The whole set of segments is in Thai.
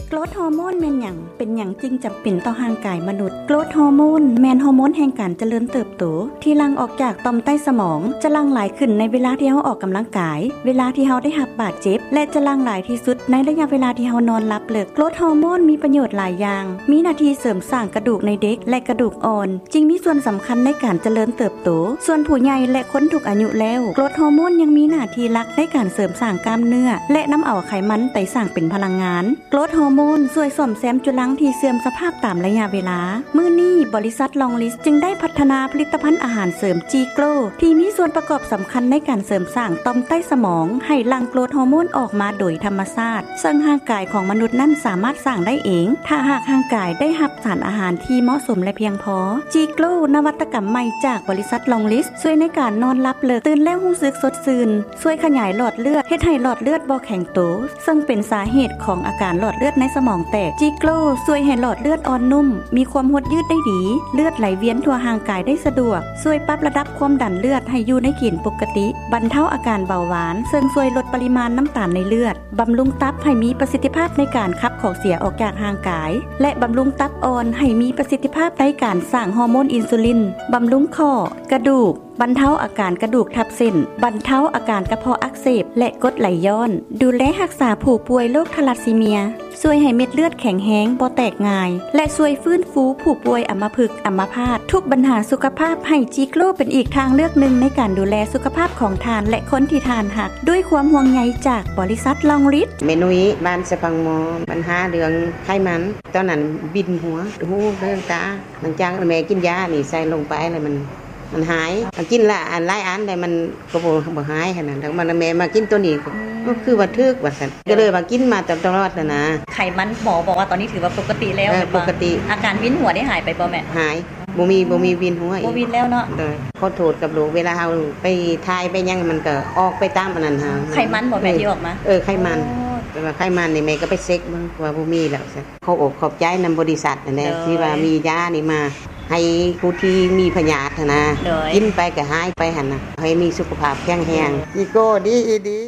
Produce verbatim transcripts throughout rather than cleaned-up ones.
โกรทฮอร์โมนแม่นหยังเป็นหยังจึงจำเป็นต่อร่างกายมนุษย์โกรทฮอร์โมนแม่นฮอร์โมนแห่งการเจริญเติบโตที่หลั่งออกจากต่อมใต้สมองจะหลั่งหลายขึ้นในเวลาที่เฮาออกกำลังกายเวลาที่เฮาได้รับบาดเจ็บและจะหลั่งหลายที่สุดในระยะเวลาที่เฮานอนหลับเลิกโกรทฮอร์โมนมีประโยชน์หลายอย่างมีหน้าที่เสริมสร้างกระดูกในเด็กและกระดูกอ่อนจึงมีส่วนสำคัญในการเจริญเติบโตส่วนผู้ใหญ่และคนทุกอายุแล้วโกรทฮอร์โมนยังมีหน้าที่หลักในการเสริมสร้างกล้ามเนื้อและนำเอาไขมันไปสร้างเป็นพลังงานโกรทฮอร์โมนช่วยซ่อมแซมจุลังที่เสื่อมสภาพตามระยะเวลามื้อนี้บริษัทลองลิสจึงได้พัฒนาผลิตภัณฑ์อาหารเสริมจีโกลที่มีส่วนประกอบสำคัญในการเสริมสร้างต่อมใต้สมองให้หลั่งโกรทฮอร์โมนออกมาโดยธรรมชาติซึ่งร่างกายของมนุษย์นั้นสามารถสร้างได้เองถ้าหากร่างกายได้รับสารอาหารที่เหมาะสมและเพียงพอจีโกลนวัตกรรมใหม่จากบริษัทลองลิสช่วยในการนอนหลับเลิกตื่นแล้วรู้สึกสดชื่นช่วยขยายหลอดเลือดเฮ็ดให้หลอดเลือดบ่แข็งโตซึ่งเป็นสาเหตุของอาการหลอดเลือดในสมองแตกจีโกลช่วยให้หลอดเลือดอ่อนนุ่มมีความหดยืดได้ดีเลือดไหลเวียนทั่วร่างกายได้สะดวกช่วยปรับระดับความดันเลือดให้อยู่ในเกณฑ์ปกติบรรเทาอาการเบาหวานซึ่งช่วยลดปริมาณน้ำตาลในเลือดบำรุงตับให้มีประสิทธิภาพในการขับของเสียออกจากร่างกายและบำรุงตับอ่อนให้มีประสิทธิภาพในการสร้างฮอร์โมนอินซูลินบำรุงข้อกระดูกบรรเทาอาการกระดูกทับเส้นบรรเทาอาการกระเพาะอักเสบและกรดไหลย้อนดูแลรักษาผู้ป่วยโรคทาลัสซีเมียช่วยให้เม็ดเลือดแข็งแรงบ่แตกง่ายและช่วยฟื้นฟูผู้ป่วยอัมพฤกษ์อัมพาตทุกปัญหาสุขภาพให้จีโกลเป็นอีกทางเลือกหนึ่งในการดูแลสุขภาพของทานและคนที่ทานหักด้วยความห่วงใยจากบริษัทลองลิสเมนูนี้บ้านสะพังมอปัญหาเรื่องไขมันตอนนั้นบินหัวหูเรื่องตาหลังจากแม่กินยานี่ใส่ลงไปเลยมันมันหายกินละอันหลายอันแต่มันก็บ่บ่หายขนาดนั้นมันแม่มากินตัวนี้ก็คือว่าทึกว่าซั่นก็เลยมากินมาตลอดน่ะนะไขมันหมอบอกว่าตอนนี้ถือว่าปกติแล้วปกติอาการวินหัวได้หายไปบ่แม่หายบ่มีบ่มีวินหัวอีกบ่วินแล้วเนาะเด้อขอโทษกับลูกเวลาเฮาไปทายไปยังมันก็ออกไปตามอันนั้นฮะไขมันบ่แม่ที่ออกมาเออไขมันเป็นว่าไขมันนี่แม่ก็ไปเช็คมึงว่าบ่มีแล้วซั่นเขาอกขอบใจนำบริษัทนั่นแหละที่ว่ามียานี่มาให้ผู้ที่มีพยาธินะกินไปก็หายไปหั่นน่ะให้มีสุขภาพแข็งแรงอีโก้ดีดี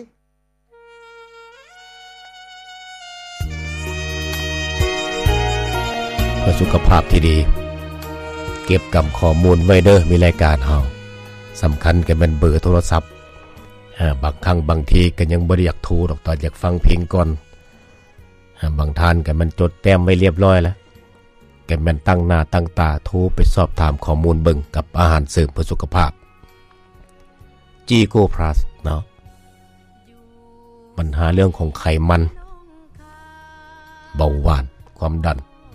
เพื่อสุขภาพที่ดีเก็บกำข้อมูลไว้เด้อมีรายการเฮาสำคัญก็เป็นเบอร์โทรศัพท์บางครั้งบางทีก็ยังบ่ได้อยากโทรดอกตอนอยากฟังเพลงก่อนบางท่านก็มันจดแต้มไว้เรียบร้อยแล้วแกแม่นตั้งหน้าตั้งตาโทรไปสอบถามข้อมูลเบิ่งกับอาหารเสริมเพื่อสุขภาพ จี โก Plus เนาะปัญหาเรื่องของไขมันเบาหวานความดัน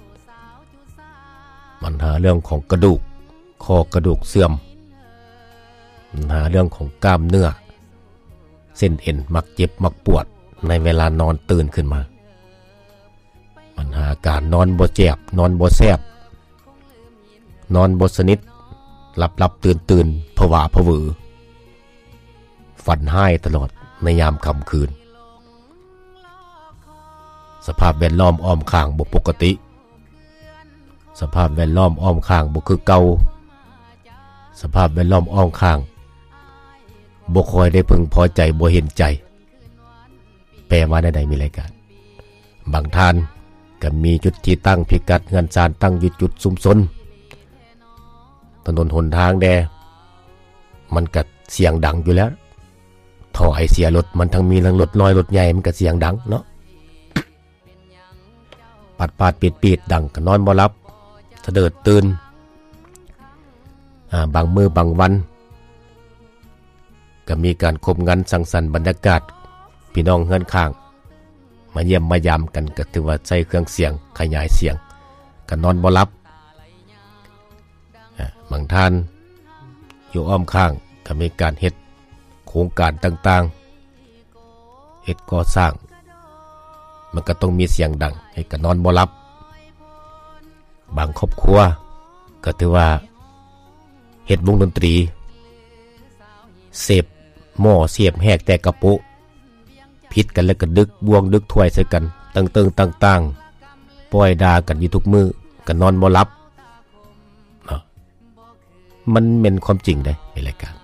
ปัญหาเรื่องของกระดูกคอกระดูกเสื่อมปัญหาเรื่องของกล้ามเนื้อเส้นเอ็นมักเจ็บมักปวดในเวลานอนตื่นขึ้นมาปัญหาการนอนบ่แจ็บนอนบ่แซ่บนอนบ่สนิทหลับๆตื่นๆผวาผวือฝันหายตลอดในยามค่ำคืนสภาพแวดล้อมอ้อมข้างบ่ปกติสภาพแวดล้อมอ้อมข้างบ่คือเก่าสภาพแวดล้อมอ้อมข้างบ่ค่อยได้พึงพอใจบ่เห็นใจแปลว่าใดๆมีรายการบางท่านก็มีจุดที่ตั้งพิกัดเงินจานตั้งอยู่จุดซุมซนถนนหนทางแดมันก็เสียงดังอยู่แล้วท่อไอเสียรถมันทั้งมีทั้งรถน้อยรถใหญ่มันก็เสียงดังเนาะปัดปาดปิดปิดดังก็นอนบ่หลับสะเดิดตื่นอ่าบางมื้อบางวันก็มีการคบงานสังสรรค์บรรยากาศพี่น้องเฮือนข้างมาเยี่ยมมายามกันก็ถือว่าใช้เครื่องเสียงขยายเสียงก็นอนบ่หลับบางท่านอยู่อ้อมข้างก็มีการเฮ็ดโครงการต่างๆเฮ็ดก่อสร้างมันก็ต้องมีเสียงดังให้ก็นอนบ่หลับบางครอบครัวก็ถือว่าเฮ็ดวงดนตรีเสพหม้อเสียบแหกแต่กระปุพิดกันแล้วก็ดึกบวงดึกถ้วยใส่กันตึงๆต่างๆปล่อยด่ากันอยู่ทุกมื้อก็นอนบ่หลับเนาะมันเป็นความจริงได้ในรายการ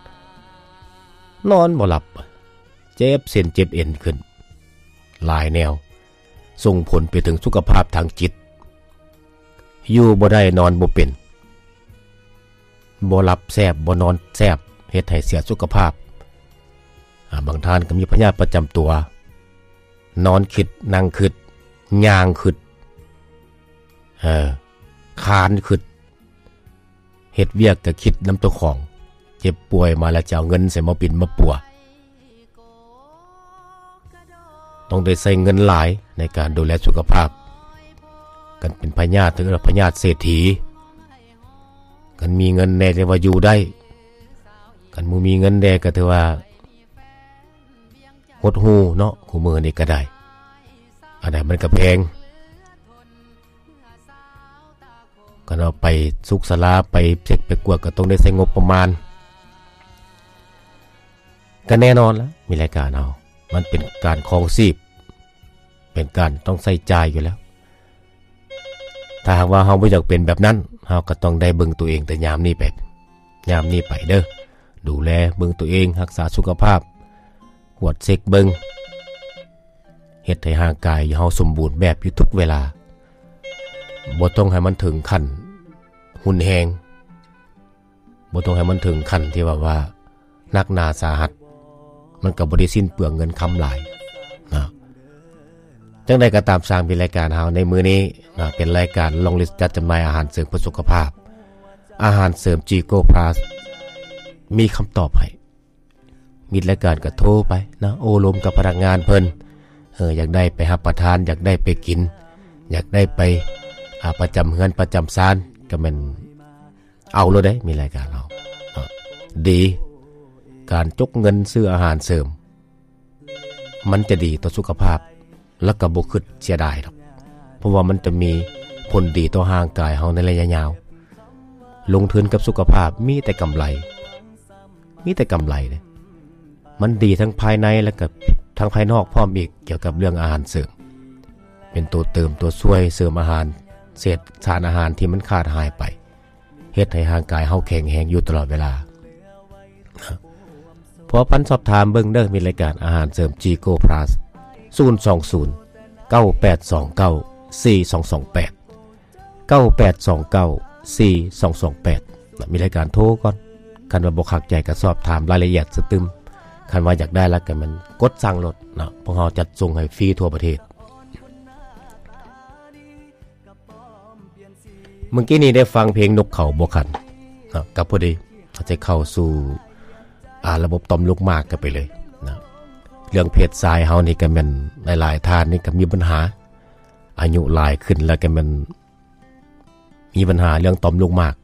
นอนบ่หลับเจ็บเส้นเจ็บเอ็นขึ้นหลายแนวส่งผลไปถึงสุขภาพทางจิตอยู่บ่ได้นอนบ่เป็นบ่หลับแซ่บบ่นอนแซ่บเฮ็ดให้เสียสุขภาพบางท่านก็มีพยาธิประจำตัวนอนคิดนั่งคิดย่างคิดเออคานคิดเฮ็ดเวียกก็คิดนำตัวของเจ็บป่วยมาแล้วจะเอาเงินใส่มาปิ่นมาปัวต้องได้ใส่เงินหลายในการดูแลสุขภาพกันเป็นพญาธิถึงพญาธิเศรษฐีกันมีเงินแน่แต่ว่าอยู่ได้กันบ่มีเงินแน่ก็ถือว่าหดหูเนาะคู่มือนี่ก็ได้อันนั้นมันก็แพงก็เอาไปสุขศาลาไปเช็คไปกวดก็ต้องได้ใช้งบประมาณก็แน่นอนแล้วมีรายการเอามันเป็นการครองชีพเป็นการต้องใส่ใจอยู่แล้วถ้าหากว่าเฮาบ่อยากเป็นแบบนั้นเฮาก็ต้องได้เบิ่งตัวเองแต่ยามนี้ไปยามนี้ไปเด้อดูแลเบิ่งตัวเองรักษาสุขภาพกวดเช็คเบิ่งเฮ็ดให้ร่างกายเฮาสมบูรณ์แบบอยู่ทุกเวลาบ่ต้องให้มันถึงขั้นหุ่นแฮงบ่ต้องให้มันถึงขั้นที่ว่าว่านักหนาสาหัสมันก็บ่ได้สิ้นเปลืองเงินคำหลายนะจังใดก็ตามสร้างเป็นรายการเฮาในมื้อนี้นะเป็นรายการลองลิสต์จัดจำหน่ายอาหารเสริมเพื่อสุขภาพอาหารเสริม Gigo Plus มีคำตอบให้มีรายการก็โทรไปนะโอลมกับพนักงานเพิ่นเอออยากได้ไปรับประทานอยากได้ไปกินอยากได้ไปอาประจำเฮือนประจำศาลก็แม่นเอาเลยได้มีรายการเราดีการจกเงินซื้ออาหารเสริมมันจะดีต่อสุขภาพแล้วก็บ่คิดเสียดายดอกเพราะว่ามันจะมีผลดีต่อร่างกายเฮาในระยะยาวลงทุนกับสุขภาพมีแต่กำไรมีแต่กำไรเด้มันดีทั้งภายในและก็ทั้งภายนอกพร้อมอีกเกี่ยวกับเรื่องอาหารเสริมเป็นตัวเติมตัวช่วยเสริมอาหารเศษสารอาหารที่มันขาดหายไปเฮ็ดให้ร่างกายเฮาแข็งแรงอยู่ตลอดเวลาพอพันสอบถามเบิ่งเด้อมีรายการอาหารเสริม Gigo Plus ศูนย์ สอง ศูนย์ เก้า แปด สอง เก้า สี่ สอง สอง แปด เก้า แปด สอง เก้า สี่ สอง สอง แปดมีรายการโทรก่อนคันว่าบ่คักใจก็สอบถามรายละเอียดซึมคันว่าอยากได้แล้วก็มันกดสั่งรถเนาะพวกเฮาจัดส่งให้ฟรีทั่วประเทศเมื่อกี้นี้ได้ฟังเพลงนกเขาบ่ขันเนาะกับพอดีจะเข้าสู่อ่าระบบต่อมลูกหมากกันไปเลยนะเรื่องเพศชายเฮานี่ก็แม่นหลายๆท่านนี่ก็มีปัญหาอายุหลายขึ้นแล้วก็มันมีปัญหาเรื่องต่อมลูกหมาก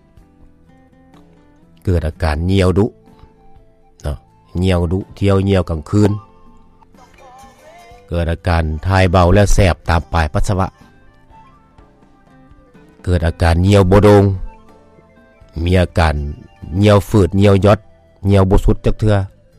เกิดอาการเหี่ยวดุเนาะเหี่ยวดุเที่ยวเหี่ยวกลางคืนเกิดอาการทายเบาและแสบตามปลายปัสสาวะเกิดอาการเหี่ยวบ่โดงมีอาการเหี่ยวฝืดเหี่ยวยอดเหี่ยวบ่สุดจักเทื่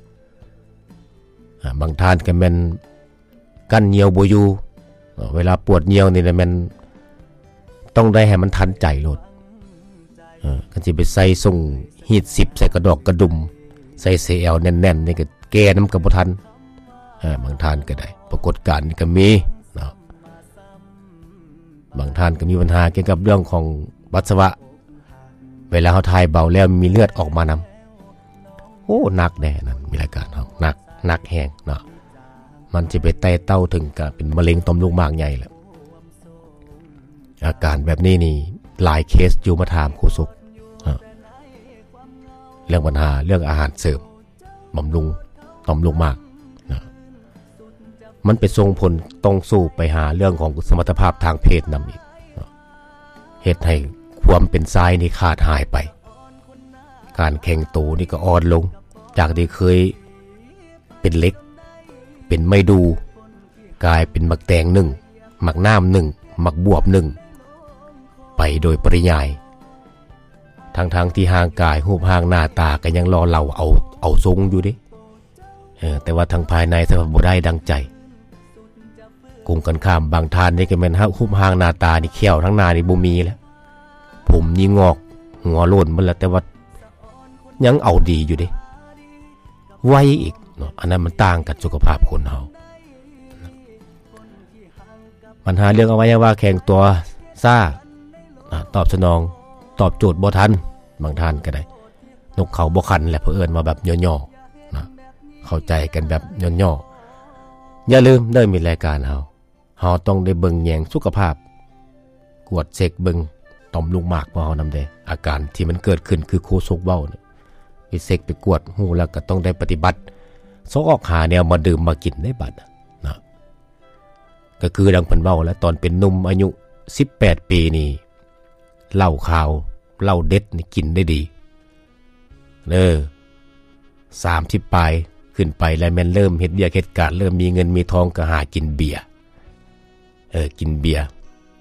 อบางท่านก็แม่นกั้นเหี่ยวบ่อยู่เวลาปวดเหี่ยวนี่แหละมันต้องได้ให้มันทันใจโลดเออคันสิไปใส่ส่งฮีทสิบใส่กระดอกกระดุมใส่ ซี แอล แน่นๆนี่ก็แก้น้ำก็บ่ทันเออบางท่านก็ได้ปรากฏการณ์นี่ก็มีเนาะบางท่านก็มีปัญหาเกี่ยวกับเรื่องของปัสสาวะเวลาเฮาทายเบาแล้วมีเลือดออกมานำโอ้หนักแน่นั่นมีรายการเฮาหนักหนักแฮงเนาะมันจะไปไต่เต้าถึงกับเป็นมะเร็งต่อมลูกหมากใหญ่แล้วอาการแบบนี้นี่หลายเคสอยู่มาถามครูสุกเรื่องปัญหาเรื่องอาหารเสริมบำรุงต่อมลูกหมากนะมันไปส่งผลต้องสู้ไปหาเรื่องของสมรรถภาพทางเพศนำอีกเหตุให้ความเป็นทรายนี่ขาดหายไปการแข่งโตนี่ก็อ่อนลงจากที่เคยเป็นเล็กเป็นไม่ดูกลายเป็นหมักแตงหนึ่งหมักน้ำหนึ่งหมักบวบหนึ่งไปโดยปริยายทั้งๆ ท, ที่ห่างกายรูปร่างหน้าตาก็ยังรอเราเอาเอาทรงอยู่ดิเออแต่ว่าทางภายในถ้าบ่ได้ดังใจกลุ่มกันข้ามบางท่านนี่ก็แม่นฮะรูปร่างหน้าตานี่เขี้ยวทั้งหน้านี่บ่มีแล้วผมนี่งอกหัวโล้นหมดแล้วแต่ว่ายังเอาดีอยู่ดิไว้อีกเนาะอันนั้นมันต่างกับสุขภาพคนเฮาปัญหาเรื่องอวัยวะแข็งตัวซ่าตอบสนองตอบโจทย์บ่ทันบางท่านก็ได้นกเขาบ่คันแหละเพิ่นมาแบบย่อๆนะเข้าใจกันแบบย่อๆอย่าลืมเด้อมีรายการเฮาเฮาต้องได้เบิ่งแยงสุขภาพกวดเช็คเบิ่งต่อมลูกหมากบ่เฮานำได้อาการที่มันเกิดขึ้นคือโคศกเว้าเนี่ยไปเช็คไปกวดฮู้แล้วก็ต้องได้ปฏิบัติซอกออกหาแนวมาดื่มมากินได้บัดนะก็คือดังเพิ่นเว้าแล้วตอนเป็นหนุ่มอายุสิบแปดปีนี่เหล้าขาวเหล้าเด็ดนี่กินได้ดีเด้อสามสิบปลายขึ้นไปแล้วแม่นเริ่มเฮ็ดเวียกเฮ็ดการเริ่มมีเงินมีทองก็หากินเบียร์เออกินเบียร์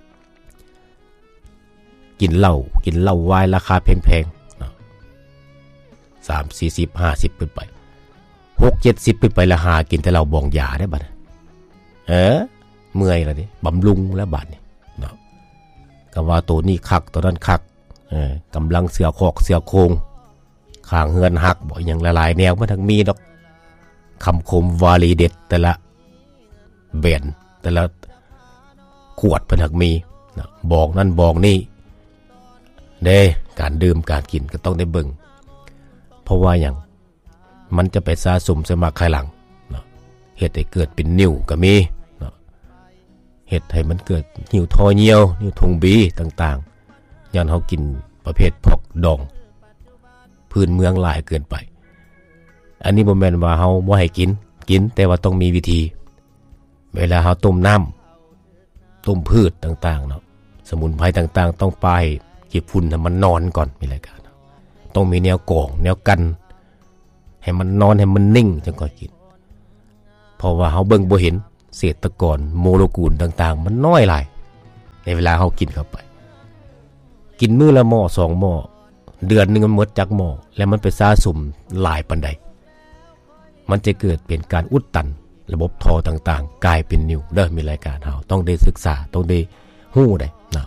กินเหล้ากินเหล้าวายราคาแพงๆนะสาม สี่สิบ ห้าสิบขึ้นไปหก เจ็ดสิบขึ้นไปแล้วหากินแต่เหล้าบองยาได้บัดเออเมื่อยแล้วนี่บำรุงแล้วบัดนี่เนาะก็ว่าตัวนี้คักตัวนั้นคักเออกำลังเสือคอกเสือโคงข้างเฮือนหักบ่อย่างหลายๆแนวมันทั้งมีดอกคำคมวาลีเด็ดแต่ละเบนแต่ละขวดเพิ่นหักมีนะบอกนั่นบอกนี่เด้การดื่มการกินก็ต้องได้เบิ่งเพราะว่าอย่างมันจะไปสะสมสมาภายหลังนะเฮ็ดให้เกิดเป็นนิ่วก็มีนะเฮ็ดให้มันเกิดหิวทอเหี่ยวนิ้วทงบีต่างๆย้อนเฮากินประเภทพอกดองพื้นเมืองหลายเกินไปอันนี้บ่แม่นว่าเฮาบ่ให้กินกินแต่ว่าต้องมีวิธีเวลาเฮาต้มน้ำต้มพืชต่างๆเนาะสมุนไพรต่างๆต้องไปขี้ฝุ่นให้มันนอนก่อนมีรายการต้องมีแนวกรองแนวกันให้มันนอนให้มันนิ่งจังค่อยกินเพราะว่าเฮาเบิ่งบ่เห็นเศษตะกอนโมเลกุลต่างๆมันน้อยหลายในเวลาเฮากินเข้าไปกินมื้อละหม้อสองหม้อเดือนนึงมันหมดจักหม้อแล้วมันไปสะสมหลายปานใดมันจะเกิดเป็นการอุดตันระบบท่อต่างๆกลายเป็นนิ่วเด้อมีรายการเฮาต้องได้ศึกษาต้องได้ฮู้ได้นะ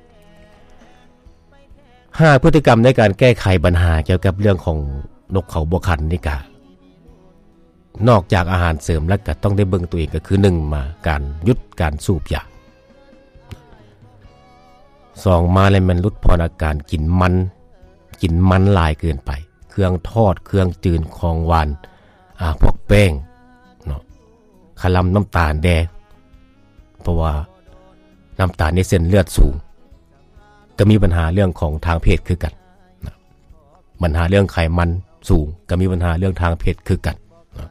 ห้าพฤติกรรมในการแก้ไขปัญหาเกี่ยวกับเรื่องของนกเขาบ่คันนี่ก็นอกจากอาหารเสริมแล้วก็ต้องได้เบิ่งตัวเองก็คือหนึ่งมาการหยุดการสูบยาสองมาแล้วมันลดพรอาการกินมันกินมันหลายเกินไปเครื่องทอดเครื่องจืดของหวานอ่าพวกแป้งเนาะคาลำน้ำตาลแดงเพราะว่าน้ำตาลในเส้นเลือดสูงก็มีปัญหาเรื่องของทางเพศคือกันนะปัญหาเรื่องไขมันสูงก็มีปัญหาเรื่องทางเพศคือกันนะ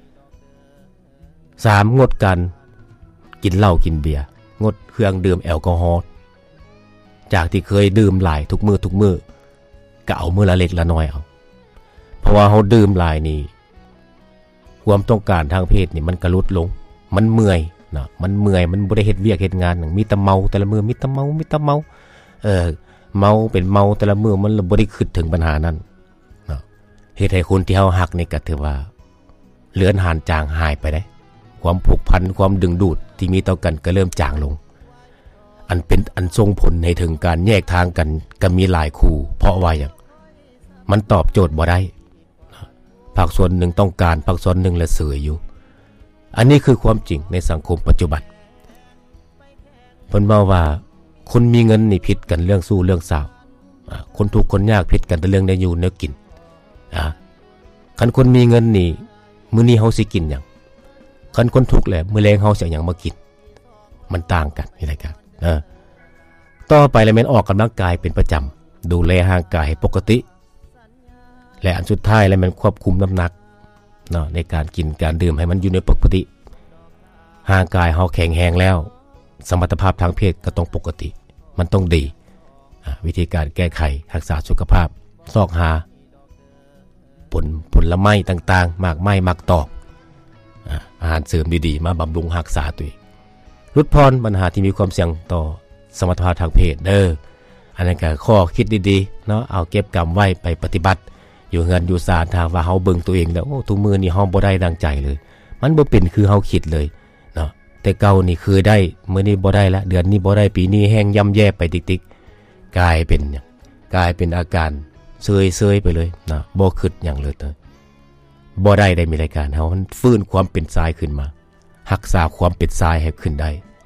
สามงดการกินเหล้ากินเบียร์งดเครื่องดื่มแอลกอฮอล์จากที่เคยดื่มหลายทุกมื้อทุกมื้อก็เอามื้อละเล็กละน้อยเอาเพราะว่าเฮาดื่มหลายนี่ความต้องการทางเพศนี่มันก็ลดลงมันเมื่อยนะมันเมื่อยมันบ่ได้เฮ็ดเวียกเฮ็ดงานหยังมีแต่เมาแต่ละมื้อมีแต่เมามีแต่เมาเออเมาเป็นเมาแต่ละมื้อมันบ่ได้คิดถึงปัญหานั้นเนาะเฮ็ดให้คนที่เฮาฮักนี่ก็ถือว่าเลือนหายจางหายไปได้ความผูกพันความดึงดูดที่มีต่อกันก็เริ่มจางลงอันเป็นอันส่งผลให้ถึงการแยกทางกันก็มีหลายคู่เพราะว่าอย่างมันตอบโจทย์บ่ได้ภาคส่วนหนึ่งต้องการภาคส่วนหนึ่งละเสืออยู่อันนี้คือความจริงในสังคมปัจจุบันเพิ่นว่าว่าคนมีเงินนี่ผิดกันเรื่องสู้เรื่องสาวคนทุกข์คนยากผิดกันแต่เรื่องได้อยู่เนื้อกินอ่ะคันคนมีเงินนี่มื้อนี้เฮาสิกินหยังคันคนทุกข์แหละมื้อแลงเฮาสิเอาหยังมากินมันต่างกันนี่แหละครับเออต่อไปแล้วแม่นออกกำลังกายเป็นประจำดูแลร่างกายให้ปกติและอันสุดท้ายแล้วมันควบคุมน้ำหนักเนาะในการกินการดื่มให้มันอยู่ในปกติร่างกายเฮาแข็งแรงแล้วสมรรถภาพทางเพศก็ต้องปกติมันต้องดีวิธีการแก้ไขรักษาสุขภาพซอกหาผลผลไม้ต่างๆมากไม้มักตอกอาหารเสริมดีๆมาบำรุงรักษาตัวเองลดพรปัญหาที่มีความเสี่ยงต่อสมรรถภาพทางเพศเด้ออันนั้นก็ข้อคิดดีๆเนาะเอาเก็บกรรมไว้ไปปฏิบัติอยู่เงินอยู่ศาลทางว่าเฮาเบิ่งตัวเองแล้วโอ้ทุกมื้อนี้เฮาบ่ได้ดังใจเลยมันบ่เป็นคือเฮาคิดเลยเนาะแต่เก่านี่คือได้มื้อนี้บ่ได้ละเดือนนี้บ่ได้ปีนี้แห้งย่ำแย่ไปติ๊กๆกลายเป็นหยังกลายเป็นอาการเซยๆไปเลยนะบ่คิดหยังเลยเด้อบ่ได้ได้มีรายการเฮามันฟื้นความเป็นทรายขึ้นมารักษาความเป็นทรายให้ขึ้นได้ท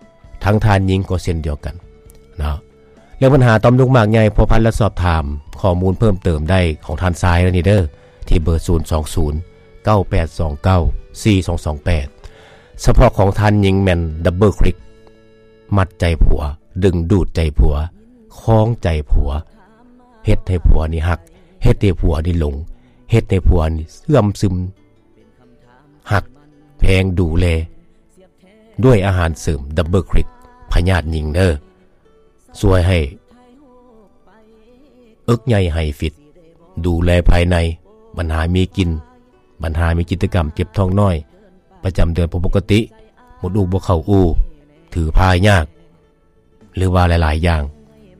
ทั้งทานหญิงก็เช่นเดียวกันเนาะเรื่องปัญหาต่อมลูกหมากใหญ่พอพันและสอบถามข้อมูลเพิ่มเติมได้ของทานซ้ายแล้วนี่เด้อที่เบอร์ศูนย์ สอง ศูนย์ เก้า แปด สอง เก้า สี่ สอง สอง แปดเฉพาะของทานหญิงแม่นดับเบิลคลิกมัดใจผัวดึงดูดใจผัวคล้องใจผัวเฮ็ดให้ผัวนี่หักเฮ็ดให้ผัวนี่หลงเฮ็ดให้ผัวนี่เสื่อมซึมหักแพงดูแลด้วยอาหารเสริมดับเบิลคลิกพญาติหญิงเด้อช่วยให้อึกใหญ่ให้ฟิตดูแลภายในปัญหามีกินปัญหามีกิจกรรมเจ็บท้องน้อยประจำเดือนปกติหมดอูบ่เข้าอูถือพายยากหรือว่าหลายๆอย่าง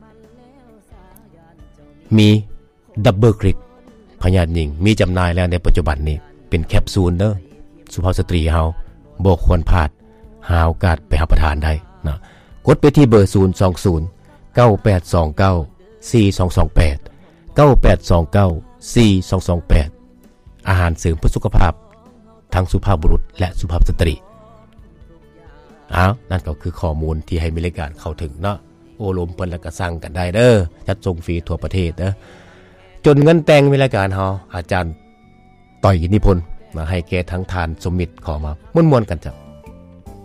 มีดับเบิลคลิกพญาติหญิงมีจำหน่ายแล้วในปัจจุบันนี้เป็นแคปซูลเด้อสุภาพสตรีเฮาบ่ควรพลาดหาโอกาสไปรับประทานได้นะกดไปที่เบอร์ศูนย์ สอง ศูนย์ เก้า แปด สอง เก้า สี่ สอง สอง แปด เก้า แปด สอง เก้า สี่ สอง สอง แปดอาหารเสริมเพื่อสุขภาพทั้งสุภาพบุรุษและสุภาพสตรีอ้าวนั่นก็คือข้อมูลที่ให้มีรายการเข้าถึงเนาะโอลมเพิ่นแล้วก็สั่งกันได้เด้อจัดส่งฟรีทั่วประเทศเด้อจนเงินแต่งมีรายการเฮาอาจารย์ต่อยนิพนธ์มาให้แก่ทั้งทานสมมิตรขอมาม่วนๆกันจ้ะ